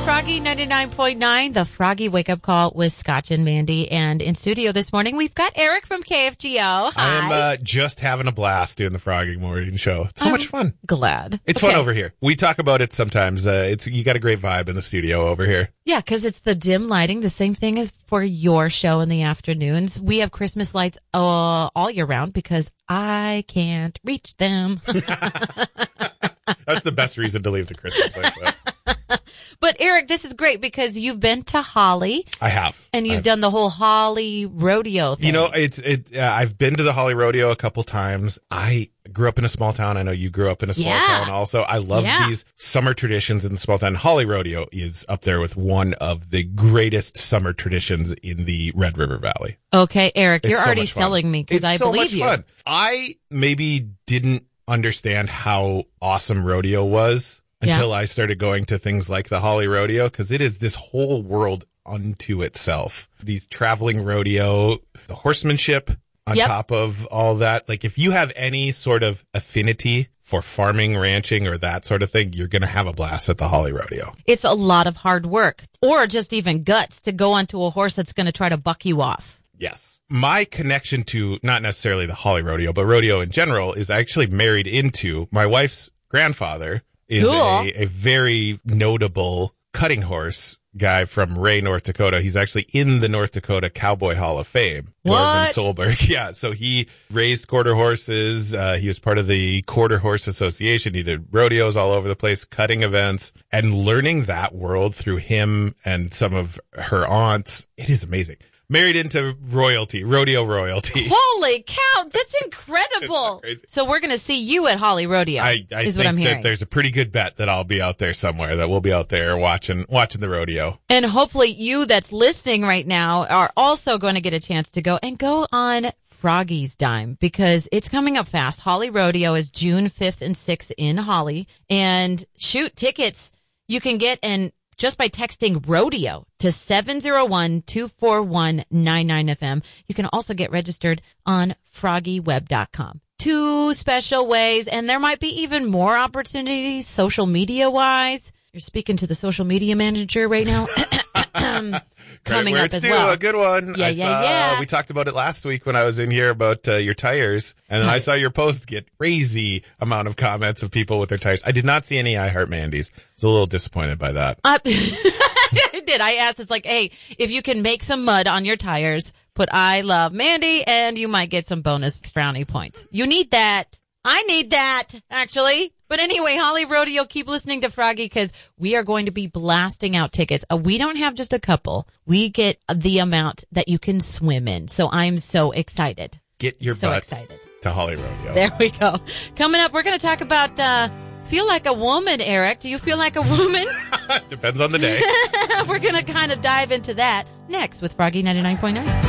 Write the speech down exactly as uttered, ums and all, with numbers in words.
Froggy ninety-nine point nine, the Froggy Wake Up Call with Scotch and Mandy. And in studio this morning, we've got Eric from K F G O. Hi. I am uh, just having a blast doing the Froggy Morning Show. It's so I'm much fun. Glad. It's okay. fun over here. We talk about it sometimes. Uh, it's you got a great vibe in the studio over here. Yeah, because it's the dim lighting, the same thing as for your show in the afternoons. We have Christmas lights uh, all year round because I can't reach them. That's the best reason to leave the Christmas like that. But Eric, this is great because you've been to Holly. I have. And you've I've, done the whole Holly rodeo thing. You know, it's it. Uh, I've been to the Holly Rodeo a couple times. I grew up in a small town. I know you grew up in a small yeah. town also. I love yeah. these summer traditions in the small town. Holly Rodeo is up there with one of the greatest summer traditions in the Red River Valley. Okay, Eric, It's you're so already much fun. selling me because I so believe much you. Fun. I maybe didn't understand how awesome rodeo was until Yeah. I started going to things like the Holly Rodeo, because it is this whole world unto itself. These traveling rodeo, the horsemanship on Yep. top of all that. Like if you have any sort of affinity for farming, ranching, or that sort of thing, you're going to have a blast at the Holly Rodeo. It's a lot of hard work or just even guts to go onto a horse that's going to try to buck you off. Yes. My connection to not necessarily the Holly Rodeo, but rodeo in general is actually married into my wife's grandfather is Cool. a, a very notable cutting horse guy from Ray, North Dakota. He's actually in the North Dakota Cowboy Hall of Fame. What? Dorvin Solberg. Yeah. So he raised quarter horses. Uh, he was part of the Quarter Horse Association. He did rodeos all over the place, cutting events, and learning that world through him and some of her aunts. It is amazing. Married into royalty, rodeo royalty. Holy cow, that's incredible. Crazy. So we're going to see you at Holly Rodeo, I, I is think what I'm that hearing. there's a pretty good bet that I'll be out there somewhere, that we'll be out there watching watching the rodeo. And hopefully you that's listening right now are also going to get a chance to go and go on Froggy's dime because it's coming up fast. Holly Rodeo is June fifth and sixth in Holly. And shoot, tickets you can get and just by texting rodeo to seven oh one, two four one, nine nine F M. You can also get registered on froggy web dot com. Two special ways, and there might be even more opportunities social media wise. You're speaking to the social media manager right now. Coming where up it's as due, well. A good one. Yeah, I yeah, saw, yeah. We talked about it last week when I was in here about uh, your tires, and then I saw your post get crazy amount of comments of people with their tires. I did not see any I Heart Mandys. I was a little disappointed by that. Uh, I did. I asked, it's like, hey, if you can make some mud on your tires, put I love Mandy, and you might get some bonus brownie points. You need that. I need that, actually. But anyway, Holly Rodeo, keep listening to Froggy because we are going to be blasting out tickets. Uh, we don't have just a couple. We get the amount that you can swim in. So I'm so excited. Get your so butt excited. to Holly Rodeo. There we go. Coming up, we're going to talk about uh, feel like a woman, Eric. Do you feel like a woman? Depends on the day. We're going to kind of dive into that next with Froggy ninety-nine point nine.